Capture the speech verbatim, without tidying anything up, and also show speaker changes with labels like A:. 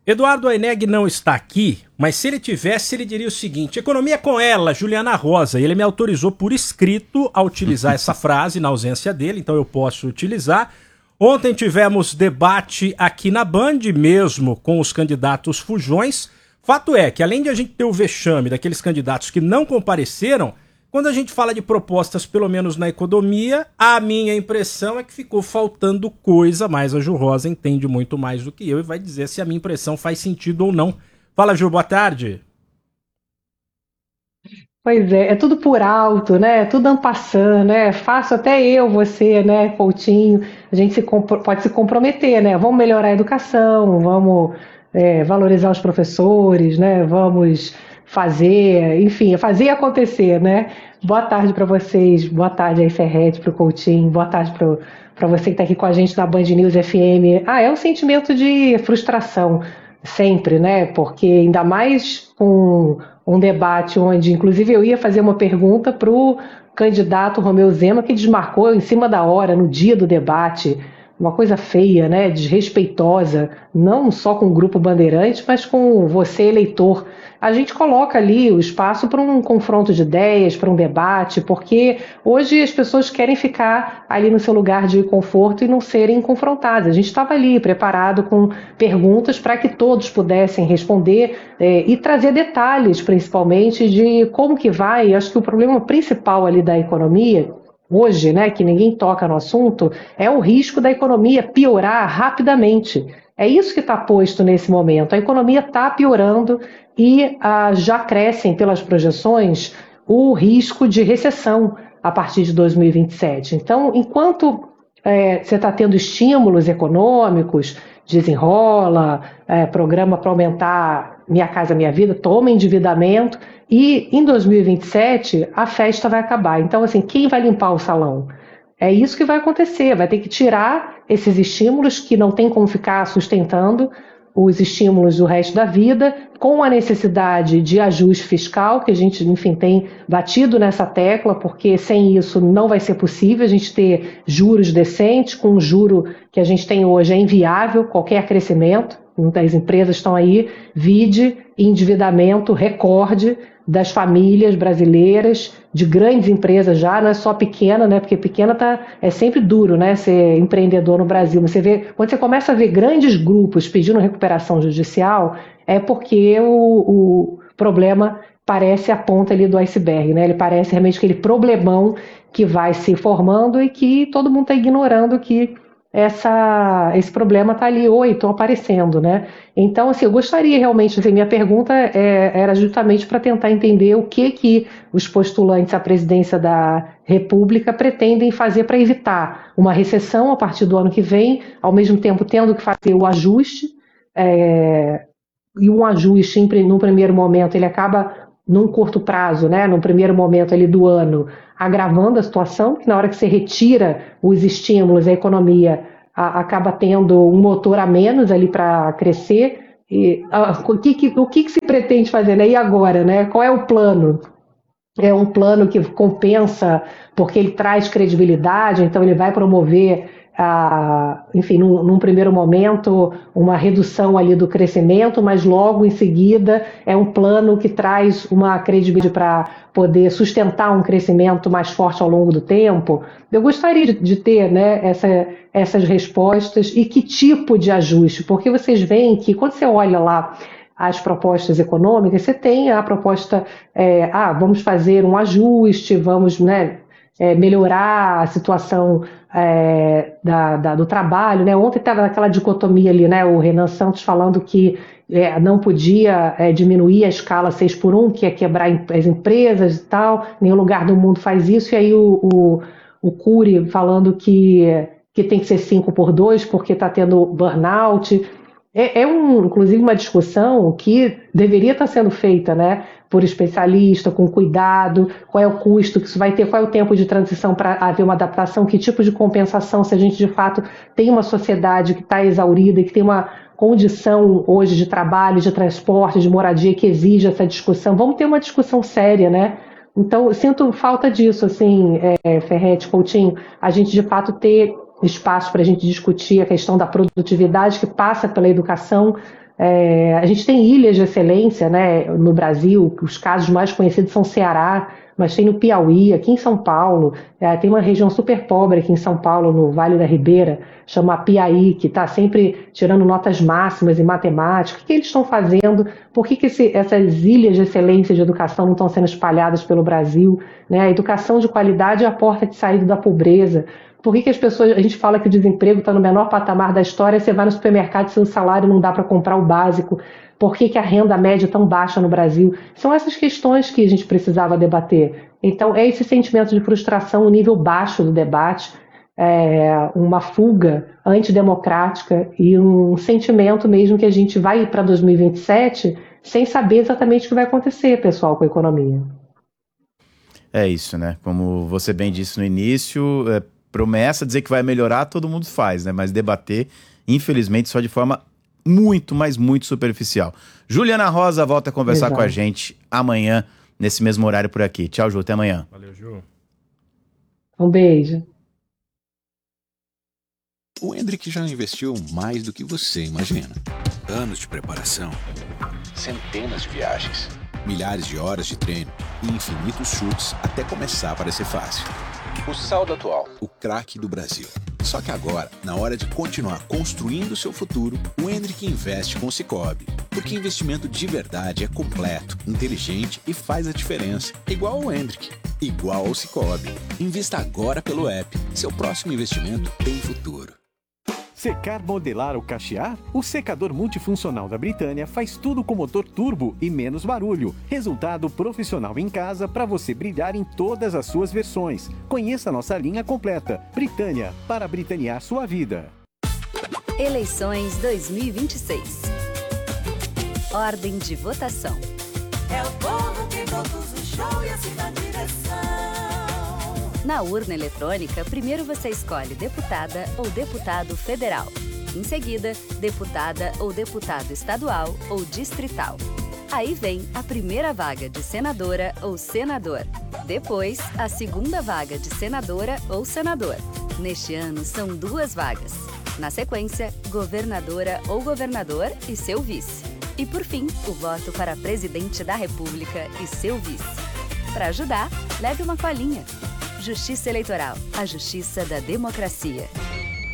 A: Eduardo Aineg não está aqui, mas se ele tivesse, ele diria o seguinte: economia com ela, Juliana Rosa. E ele me autorizou por escrito a utilizar essa frase na ausência dele, então eu posso utilizar. Ontem tivemos debate aqui na Band, mesmo com os candidatos fujões. Fato é que, além de a gente ter o vexame daqueles candidatos que não compareceram, quando a gente fala de propostas, pelo menos na economia, a minha impressão é que ficou faltando coisa, mas a Ju Rosa entende muito mais do que eu e vai dizer se a minha impressão faz sentido ou não. Fala, Ju, boa tarde.
B: Pois é, é tudo por alto, né? É tudo en passant, né? Fácil até eu, você, né, Coutinho, a gente se compro- pode se comprometer, né? Vamos melhorar a educação, vamos é, valorizar os professores, né? Vamos fazer, enfim, fazer acontecer, né? Boa tarde para vocês, boa tarde aí, Ferretti, para o Coutinho, boa tarde para você que está aqui com a gente na Band News F M. Ah, é um sentimento de frustração, sempre, né? Porque ainda mais com um debate onde, inclusive, eu ia fazer uma pergunta para o candidato Romeu Zema, que desmarcou em cima da hora, no dia do debate, uma coisa feia, né, desrespeitosa, não só com o Grupo Bandeirante, mas com você, eleitor. A gente coloca ali o espaço para um confronto de ideias, para um debate, porque hoje as pessoas querem ficar ali no seu lugar de conforto e não serem confrontadas. A gente estava ali preparado com perguntas para que todos pudessem responder é, e trazer detalhes, principalmente, de como que vai. Acho que o problema principal ali da economia hoje, né, que ninguém toca no assunto, é o risco da economia piorar rapidamente. É isso que está posto nesse momento. A economia está piorando e ah, já crescem pelas projeções o risco de recessão a partir de dois mil e vinte e sete. Então, enquanto é, você está tendo estímulos econômicos, desenrola, é, programa para aumentar Minha Casa Minha Vida, toma endividamento, e em dois mil e vinte e sete a festa vai acabar. Então, assim, quem vai limpar o salão? É isso que vai acontecer, vai ter que tirar esses estímulos que não tem como ficar sustentando os estímulos do resto da vida, com a necessidade de ajuste fiscal, que a gente, enfim, tem batido nessa tecla, porque sem isso não vai ser possível a gente ter juros decentes. Com o juro que a gente tem hoje é inviável qualquer crescimento. Muitas empresas estão aí, vide endividamento recorde das famílias brasileiras, de grandes empresas já, não é só pequena, né? Porque pequena tá, é sempre duro, né? Ser empreendedor no Brasil. Mas você vê, quando você começa a ver grandes grupos pedindo recuperação judicial, é porque o, o problema parece a ponta ali do iceberg, né? Ele parece realmente aquele problemão que vai se formando e que todo mundo está ignorando que essa, esse problema está ali, oi, estou aparecendo, né? Então, assim, eu gostaria realmente, assim, minha pergunta é, era justamente para tentar entender o que que os postulantes à presidência da República pretendem fazer para evitar uma recessão a partir do ano que vem, ao mesmo tempo tendo que fazer o ajuste, é, e um ajuste em, num primeiro momento ele acaba num curto prazo, né, num primeiro momento ali do ano, agravando a situação, que na hora que você retira os estímulos, a economia a, acaba tendo um motor a menos ali para crescer. E, a, o que, que, o que, que se pretende fazer, né? E agora, né? Qual é o plano? É um plano que compensa porque ele traz credibilidade, então ele vai promover, ah, enfim, num, num primeiro momento, uma redução ali do crescimento, mas logo em seguida é um plano que traz uma credibilidade para poder sustentar um crescimento mais forte ao longo do tempo. Eu gostaria de, de ter, né, essa, essas respostas e que tipo de ajuste, porque vocês veem que quando você olha lá as propostas econômicas, você tem a proposta, é, ah, vamos fazer um ajuste, vamos, né, é, melhorar a situação é, da, da, do trabalho, né? Ontem estava aquela dicotomia ali, né? O Renan Santos falando que é, não podia é, diminuir a escala seis por um, que ia quebrar as empresas e tal, nenhum lugar do mundo faz isso, e aí o, o, o Cury falando que, que tem que ser cinco por dois porque está tendo burnout. É, é um, inclusive uma discussão que deveria estar sendo feita, né, por especialista, com cuidado, qual é o custo que isso vai ter, qual é o tempo de transição para haver uma adaptação, que tipo de compensação, se a gente de fato tem uma sociedade que está exaurida e que tem uma condição hoje de trabalho, de transporte, de moradia que exige essa discussão. Vamos ter uma discussão séria, né? Então, eu sinto falta disso, assim, é, Ferretti, Coutinho, a gente de fato ter espaço para a gente discutir a questão da produtividade que passa pela educação, É, a gente tem ilhas de excelência, né, no Brasil, os casos mais conhecidos são Ceará, mas tem no Piauí, aqui em São Paulo, é, tem uma região super pobre aqui em São Paulo, no Vale da Ribeira, chama Piaí, que está sempre tirando notas máximas em matemática. O que, que eles estão fazendo? Por que, que esse, essas ilhas de excelência de educação não estão sendo espalhadas pelo Brasil? Né? A educação de qualidade é a porta de saída da pobreza. Por que, que as pessoas, a gente fala que o desemprego está no menor patamar da história, você vai no supermercado e seu salário não dá para comprar o básico? Por que, que a renda média é tão baixa no Brasil? São essas questões que a gente precisava debater. Então, é esse sentimento de frustração, o nível baixo do debate, é uma fuga antidemocrática e um sentimento mesmo que a gente vai ir para dois mil e vinte e sete sem saber exatamente o que vai acontecer, pessoal, com a economia.
C: É isso, né? Como você bem disse no início, é, promessa dizer que vai melhorar, todo mundo faz, né? Mas debater, infelizmente, só de forma muito, mas muito superficial. Juliana Rosa volta a conversar Exato. com a gente amanhã, nesse mesmo horário por aqui. Tchau, Ju. Até amanhã.
A: Valeu, Ju.
B: Um beijo.
D: O Hendrick já investiu mais do que você imagina. Anos de preparação, centenas de viagens, milhares de horas de treino e infinitos chutes até começar a parecer fácil. O saldo atual, o craque do Brasil. Só que agora, na hora de continuar construindo seu futuro, o Hendrick investe com o Sicoob. Porque investimento de verdade é completo, inteligente e faz a diferença. Igual ao Hendrick, igual ao Sicoob. Invista agora pelo app. Seu próximo investimento tem futuro.
E: Secar, modelar ou cachear? O secador multifuncional da Britânia faz tudo com motor turbo e menos barulho. Resultado profissional em casa para você brilhar em todas as suas versões. Conheça a nossa linha completa. Britânia, para britanear sua vida.
F: Eleições dois mil e vinte e seis. Ordem de votação.
G: É o povo que conduz o show e assim na direção.
F: Na urna eletrônica, primeiro você escolhe deputada ou deputado federal. Em seguida, deputada ou deputado estadual ou distrital. Aí vem a primeira vaga de senadora ou senador. Depois, a segunda vaga de senadora ou senador. Neste ano, são duas vagas. Na sequência, governadora ou governador e seu vice. E por fim, o voto para presidente da República e seu vice. Para ajudar, leve uma colinha. Justiça Eleitoral, a justiça da democracia.